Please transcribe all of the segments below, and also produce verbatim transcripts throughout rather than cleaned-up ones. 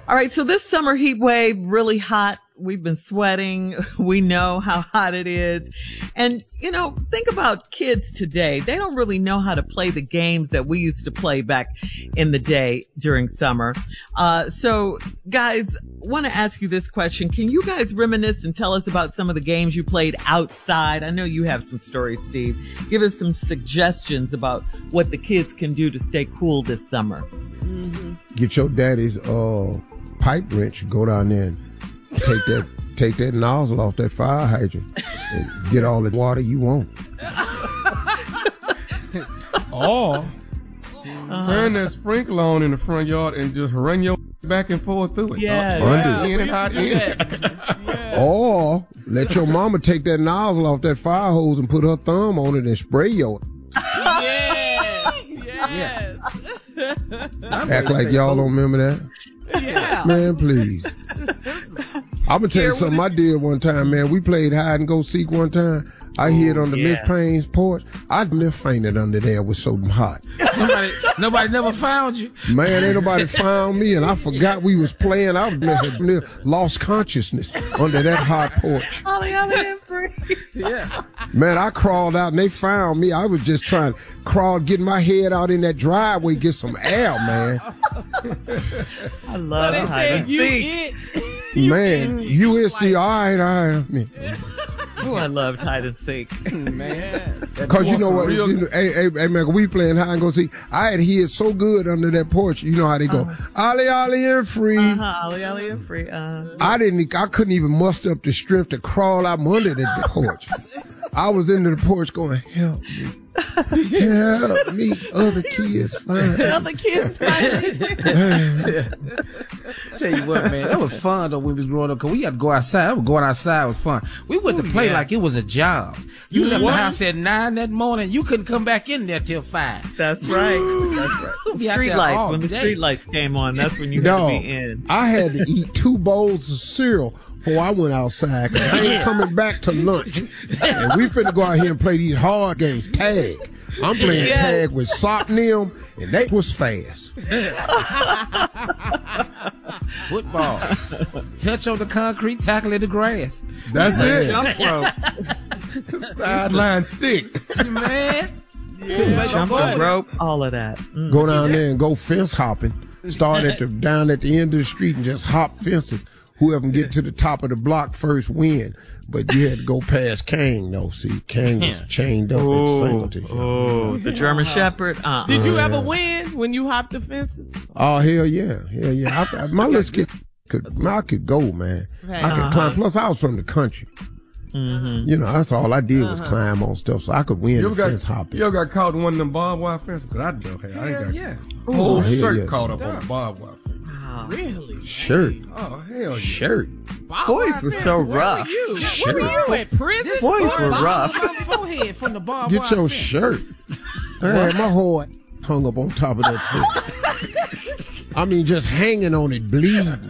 All right, so this summer heat wave, really hot. We've been sweating. We know how hot it is. And, you know, think about kids today. They don't really know how to play the games that we used to play back in the day during summer. Uh, so, guys, want to ask you this question. Can you guys reminisce and tell us about some of the games you played outside? I know you have some stories, Steve. Give us some suggestions about what the kids can do to stay cool this summer. Mm-hmm. Get your daddy's uh, pipe wrench, go down there and take that take that nozzle off that fire hydrant and get all the water you want. Or uh-huh. turn that sprinkler on in the front yard and just run your back and forth through it. Yeah, uh, yeah. In and out in. Yeah. Or let your mama take that nozzle off that fire hose and put her thumb on it and spray your. Yes, yes. Act like y'all don't remember that. Yeah. Man, please. I'm going to tell you something I did one time, man. We played hide and go seek one time. I hid on the yeah. Miss Payne's porch. I'd never fainted under there. It was so hot. Nobody, nobody never found you. Man, ain't nobody found me, and I forgot we was playing. I was lost consciousness under that hot porch. Ollie, Ollie, and free. Yeah. Man, I crawled out, and they found me. I was just trying to crawl, getting my head out in that driveway, get some air, man. I love So they hide and said you seek. it. Man, U S D, all right, all right. Man. Oh, I loved hide and seek. Man. Cause you know what, real... you know, hey, hey, hey, man, we playing hide and go seek. I had hid so good under that porch. You know how they go, uh-huh. Ollie, Ollie, and free. Uh-huh, Ollie, Ollie, and free. Uh-huh. I didn't, I couldn't even muster up the strength to crawl out from under that porch. I was into the porch going, help me. Help me. Other kids find Other kids find Tell you what, man, that was fun though when we was growing up, cause we had to go outside. Going outside was fun. We went Ooh, to play yeah. like it was a job. You mm-hmm. left the house at nine that morning. You couldn't come back in there till five. That's right. That's right. Street lights. When the day. street lights came on, that's when you no, had to be in. I had to eat two bowls of cereal before I went outside. Cause I ain't coming back to lunch. And we finna go out here and play these hard games. Tag. I'm playing yes. tag with Sock and them, and they was fast. Football. Touch on the concrete, tackle in the grass. That's it. Jump rope. Sideline sticks. Man. Yeah. Jump rope, all of that. Mm. Go down there and go fence hopping. Start at the down at the end of the street and just hop fences. Whoever can get to the top of the block first win. But you had to go past Kang, though. See, Kang was chained up oh, at Singleton. Oh, the German Shepherd. Uh-uh. Did you ever win when you hopped the fences? Oh, hell yeah. Hell yeah. I, I, my little kid could, I could go, man. Right. I could uh-huh. climb. Plus, I was from the country. Mm-hmm. You know, that's all I did was uh-huh. climb on stuff, so I could win the got, fence hopping. You ever got caught in one of them barbed wire fences? Because I don't have. I ain't got yeah. a whole oh, shirt yeah. caught up on the barbed wire fence. Really? Shirt. Oh, hell yeah. Shirt. Boys were so rough. Where were you? Shirt. Where were you at prison? Boys were rough. Forehead from the barbed Get wire your fence. shirt. I had my whole hung up on top of that fence. I mean, just hanging on it, bleeding.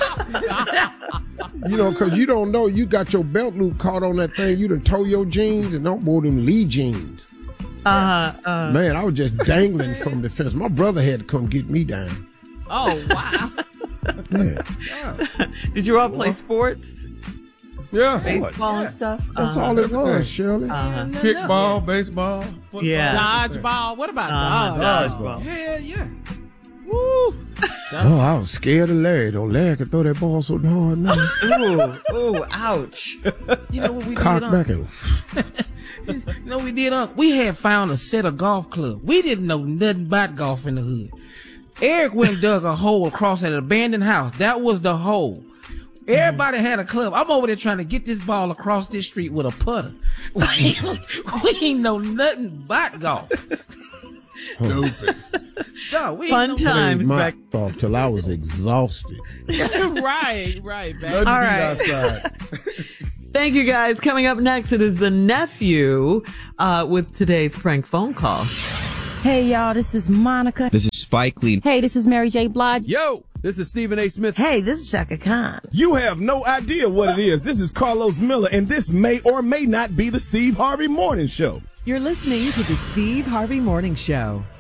You know, because you don't know. You got your belt loop caught on that thing. You done tore your jeans and don't wear them Lee jeans. Uh, uh, Man, I was just dangling from the fence. My brother had to come get me down. Oh, wow. Yeah. Did you all play sports? Yeah. Baseball yeah. and stuff? That's uh-huh. all it was, Shirley. Uh-huh. Kickball, baseball, football. Yeah. Dodgeball. What about uh, dodgeball? dodgeball? Hell yeah. Woo. Oh, I was scared of Larry. Though Larry could throw that ball so hard. Man. Ooh, ooh, ouch. You know what we Cock did? back and You know what we did? Unc? We had found a set of golf clubs. We didn't know nothing about golf in the hood. Eric went and dug a hole across at an abandoned house. That was the hole. Everybody had a club. I'm over there trying to get this ball across this street with a putter. We, we ain't know nothing about golf. Stupid. No, we Fun ain't know times my back. off till I was exhausted. right, right. Back. All right. Thank you, guys. Coming up next, it is the nephew uh, with today's prank phone call. Hey, y'all, this is Monica. This is Spike Lee. Hey, this is Mary J. Blige. Yo, this is Stephen A. Smith. Hey, this is Shaka Khan. You have no idea what it is. This is Carlos Miller, and this may or may not be the Steve Harvey Morning Show. You're listening to the Steve Harvey Morning Show.